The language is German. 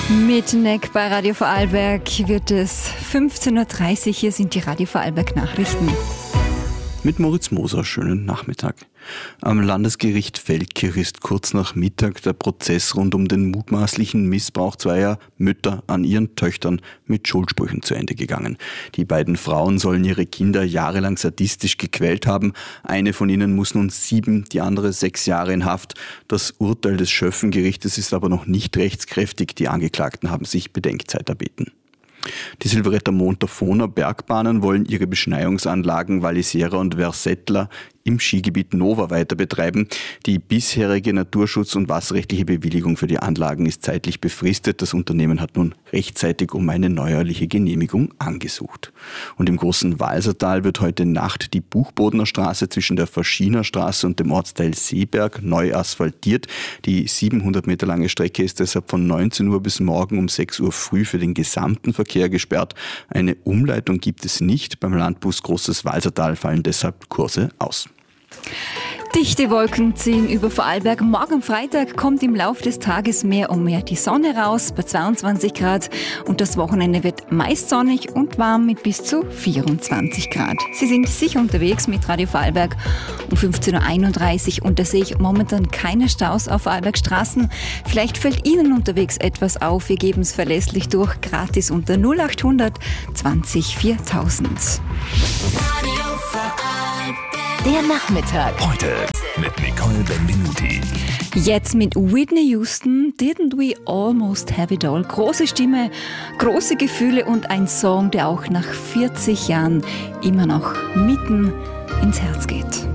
Mit Neck bei Radio Vorarlberg wird es 15.30 Uhr. Hier sind die Radio Vorarlberg Nachrichten. Mit Moritz Moser, schönen Nachmittag. Am Landesgericht Feldkirch ist kurz nach Mittag der Prozess rund um den mutmaßlichen Missbrauch zweier Mütter an ihren Töchtern mit Schuldsprüchen zu Ende gegangen. Die beiden Frauen sollen ihre Kinder jahrelang sadistisch gequält haben. Eine von ihnen muss nun 7, die andere 6 Jahre in Haft. Das Urteil des Schöffengerichtes ist aber noch nicht rechtskräftig. Die Angeklagten haben sich Bedenkzeit erbeten. Die Silveretter Montafoner Bergbahnen wollen ihre Beschneiungsanlagen Vallisera und Versettler im Skigebiet Nova weiter betreiben. Die bisherige naturschutz- und wasserrechtliche Bewilligung für die Anlagen ist zeitlich befristet. Das Unternehmen hat nun rechtzeitig um eine neuerliche Genehmigung angesucht. Und im großen Walsertal wird heute Nacht die Buchbodener Straße zwischen der Faschiner Straße und dem Ortsteil Seeberg neu asphaltiert. Die 700 Meter lange Strecke ist deshalb von 19 Uhr bis morgen um 6 Uhr früh für den gesamten Verkehr gesperrt. Eine Umleitung gibt es nicht. Beim Landbus Großes Walsertal fallen deshalb Kurse aus. Dichte Wolken ziehen über Vorarlberg. Morgen Freitag kommt im Laufe des Tages mehr und mehr die Sonne raus bei 22 Grad und das Wochenende wird meist sonnig und warm mit bis zu 24 Grad. Sie sind sicher unterwegs mit Radio Vorarlberg um 15.31 Uhr und da sehe ich momentan keine Staus auf Vorarlberg Straßen. Vielleicht fällt Ihnen unterwegs etwas auf. Wir geben es verlässlich durch, gratis unter 0800 20 4000. Der Nachmittag. Heute mit Nicole Benvenuti. Jetzt mit Whitney Houston, Didn't We Almost Have It All? Große Stimme, große Gefühle und ein Song, der auch nach 40 Jahren immer noch mitten ins Herz geht.